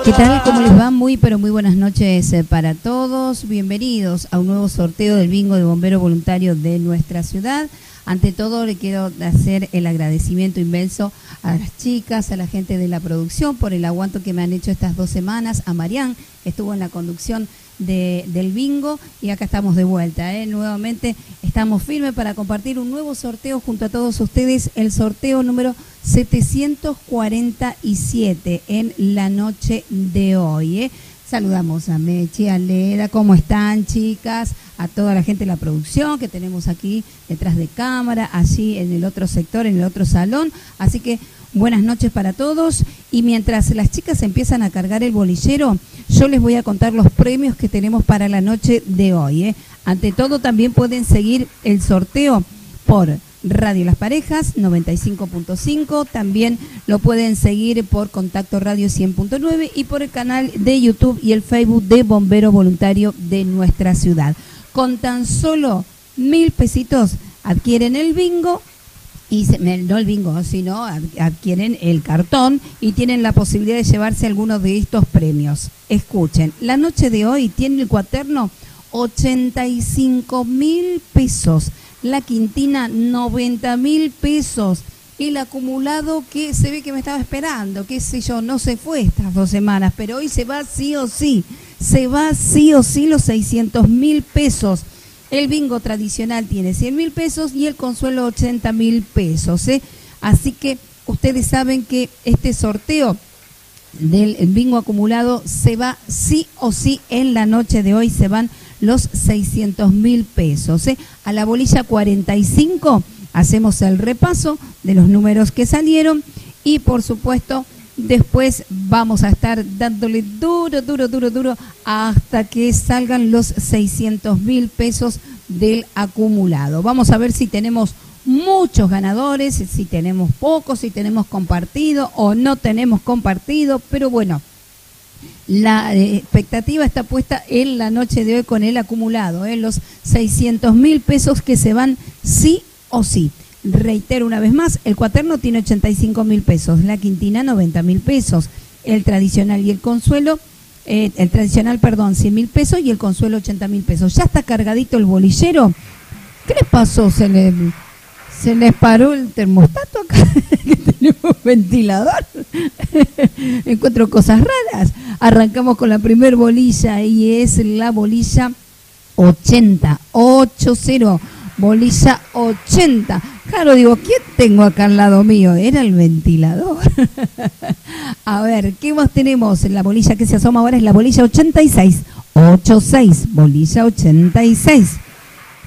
¿Qué tal? ¿Cómo les va? Muy, pero muy buenas noches para todos. Bienvenidos a un nuevo sorteo del bingo de bombero voluntario de nuestra ciudad. Ante todo, le quiero hacer el agradecimiento inmenso a las chicas, a la gente de la producción por el aguanto que me han hecho estas 2 semanas, a Marián, que estuvo en la conducción del bingo, y acá estamos de vuelta, nuevamente estamos firmes para compartir un nuevo sorteo junto a todos ustedes, el sorteo número 747 en la noche de hoy. Saludamos a Mechi, a Leda, ¿cómo están, chicas? A toda la gente de la producción que tenemos aquí detrás de cámara, allí en el otro sector, en el otro salón, así que buenas noches para todos. Y mientras las chicas empiezan a cargar el bolillero, yo les voy a contar los premios que tenemos para la noche de hoy. Ante todo, también pueden seguir el sorteo por Radio Las Parejas 95.5, también lo pueden seguir por Contacto Radio 100.9 y por el canal de YouTube y el Facebook de Bombero Voluntario de nuestra ciudad. Con tan solo 1.000 pesitos adquieren el bingo, y no el bingo, sino adquieren el cartón y tienen la posibilidad de llevarse algunos de estos premios. Escuchen, la noche de hoy tiene el cuaterno 85.000 pesos, la quintina 90.000 pesos, el acumulado que se ve que me estaba esperando, qué sé yo, no se fue estas 2 semanas, pero hoy se va sí o sí, los 600.000 pesos. El bingo tradicional tiene 100.000 pesos y el consuelo 80.000 pesos. Así que ustedes saben que este sorteo del bingo acumulado se va sí o sí en la noche de hoy, se van los 600.000 pesos. A la bolilla 45 hacemos el repaso de los números que salieron y por supuesto después vamos a estar dándole duro hasta que salgan los 600.000 pesos del acumulado. Vamos a ver si tenemos muchos ganadores, si tenemos pocos, si tenemos compartido o no tenemos compartido, pero bueno, la expectativa está puesta en la noche de hoy con el acumulado, los 600.000 pesos que se van sí o sí. Reitero una vez más, el cuaterno tiene 85.000 pesos, la quintina 90.000 pesos, el tradicional y el consuelo, 100.000 pesos y el consuelo 80.000 pesos. Ya está cargadito el bolillero. ¿Qué les pasó? ¿Se les paró el termostato acá? Que tenemos ventilador. Encuentro cosas raras. Arrancamos con la primer bolilla y es la bolilla 80. Bolilla 80. Claro, digo, ¿quién tengo acá al lado mío? Era el ventilador. A ver, ¿qué más tenemos? La bolilla que se asoma ahora es la bolilla 86. Bolilla 86.